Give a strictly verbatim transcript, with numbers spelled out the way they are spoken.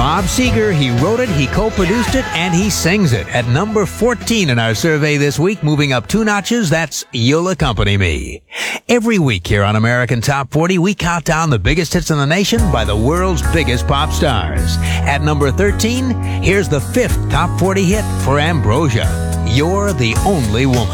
Bob Seger, he wrote it, he co-produced it, and he sings it. At number fourteen in our survey this week, moving up two notches, that's You'll Accompany Me. Every week here on American Top forty, we count down the biggest hits in the nation by the world's biggest pop stars. At number thirteen, here's the fifth Top forty hit for Ambrosia, You're the Only Woman.